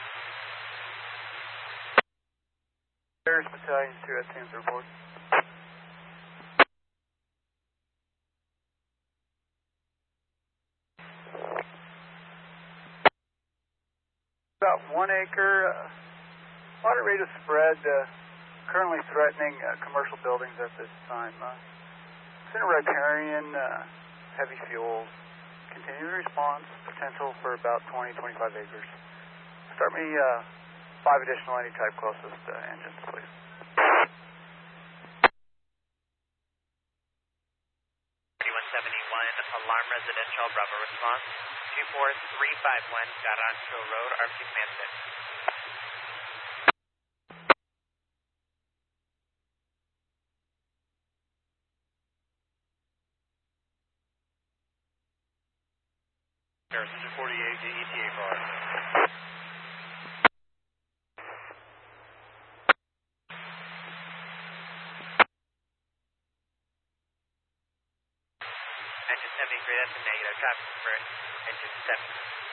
There's Battalion 2 at team's report. About 1 acre, moderate rate of spread, currently threatening commercial buildings at this time. It's in a riparian, heavy fuel, continuing response, potential for about 20-25 acres. Start me 5 additional any-type closest engines, please. Alarm residential, Bravo response. 24351, got on Hill Road, RFC Command 6. Harrison 248, ETA car. Engine 73, that's a negative. Traffic for engine 7.